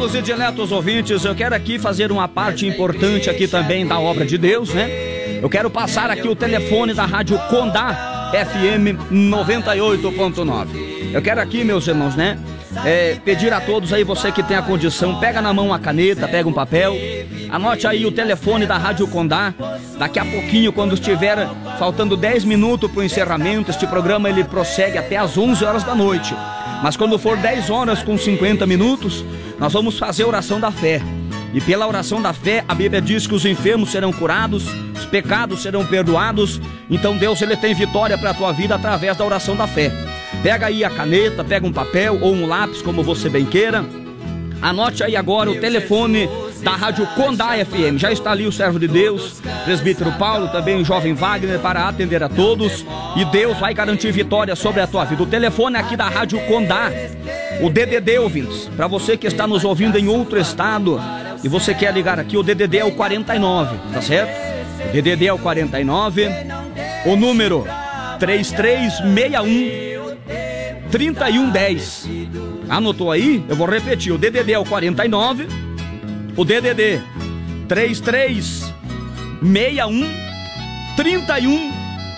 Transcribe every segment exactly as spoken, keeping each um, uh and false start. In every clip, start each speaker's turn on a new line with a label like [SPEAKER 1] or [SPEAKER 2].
[SPEAKER 1] Meus diletos ouvintes, eu quero aqui fazer uma parte importante aqui também da obra de Deus, né? Eu quero passar aqui o telefone da Rádio Condá F M noventa e oito ponto nove. Eu quero aqui, meus irmãos, né? É, pedir a todos aí, você que tem a condição, pega na mão a caneta, pega um papel, anote aí o telefone da Rádio Condá. Daqui a pouquinho, quando estiver faltando dez minutos para o encerramento, este programa ele prossegue até as onze horas da noite. Mas quando for dez horas com cinquenta minutos, nós vamos fazer a oração da fé. E pela oração da fé, a Bíblia diz que os enfermos serão curados, os pecados serão perdoados. Então Deus ele tem vitória para a tua vida através da oração da fé. Pega aí a caneta, pega um papel ou um lápis, como você bem queira. Anote aí agora o telefone da Rádio Condá F M. Já está ali o servo de Deus, presbítero Paulo, também o jovem Wagner, para atender a todos. E Deus vai garantir vitória sobre a tua vida. O telefone aqui da Rádio Condá, o D D D, ouvintes, para você que está nos ouvindo em outro estado e você quer ligar aqui, o D D D é o quarenta e nove, tá certo? O D D D é o quarenta e nove, o número três três seis um trinta e um dez. Anotou aí? Eu vou repetir. O D D D é o quarenta e nove, o D D D três três seis um trinta e um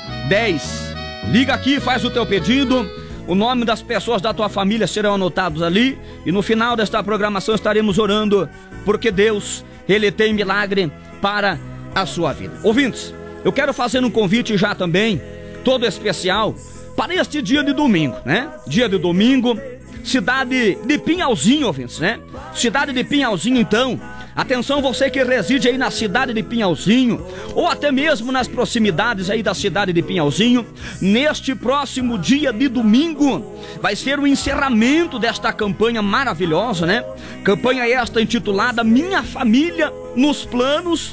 [SPEAKER 1] dez. Liga aqui, faz o teu pedido. O nome das pessoas da tua família serão anotados ali. E no final desta programação estaremos orando, porque Deus, Ele tem milagre para a sua vida. Ouvintes, eu quero fazer um convite já também, todo especial, para este dia de domingo, né? Dia de domingo, cidade de Pinhalzinho, ouvintes, né? Cidade de Pinhalzinho, então. Atenção, você que reside aí na cidade de Pinhalzinho, ou até mesmo nas proximidades aí da cidade de Pinhalzinho. Neste próximo dia de domingo, vai ser o encerramento desta campanha maravilhosa, né? Campanha esta intitulada Minha Família nos Planos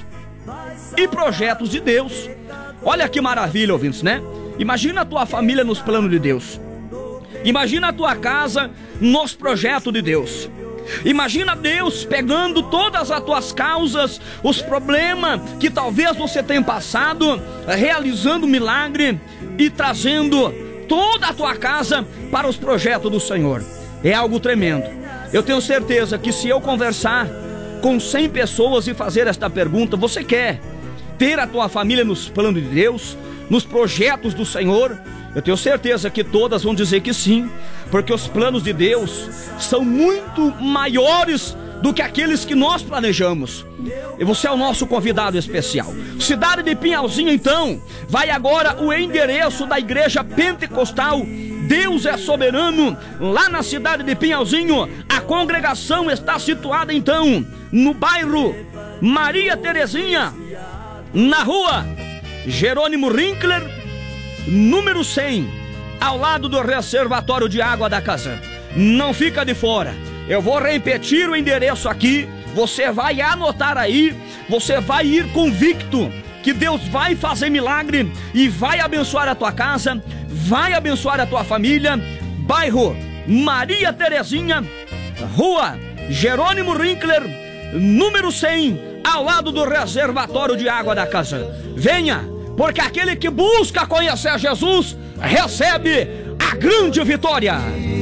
[SPEAKER 1] e Projetos de Deus. Olha que maravilha, ouvintes, né? Imagina a tua família nos planos de Deus. Imagina a tua casa nos projetos de Deus. Imagina Deus pegando todas as tuas causas, os problemas que talvez você tenha passado, realizando um milagre e trazendo toda a tua casa para os projetos do Senhor. É algo tremendo. Eu tenho certeza que se eu conversar com cem pessoas e fazer esta pergunta: você quer ter a tua família nos planos de Deus, nos projetos do Senhor? Eu tenho certeza que todas vão dizer que sim, porque os planos de Deus são muito maiores do que aqueles que nós planejamos. E você é o nosso convidado especial. Cidade de Pinhalzinho, então, vai agora o endereço da Igreja Pentecostal Deus é Soberano, lá na cidade de Pinhalzinho. A congregação está situada, então, no bairro Maria Terezinha, na rua Jerônimo Rinkler, número cem, ao lado do reservatório de água da casa. Não fica de fora. Eu vou repetir o endereço aqui. Você vai anotar aí. Você vai ir convicto que Deus vai fazer milagre e vai abençoar a tua casa, vai abençoar a tua família. Bairro Maria Terezinha, rua Jerônimo Rinkler, número cem, ao lado do reservatório de água da casa. Venha, porque aquele que busca conhecer Jesus recebe a grande vitória.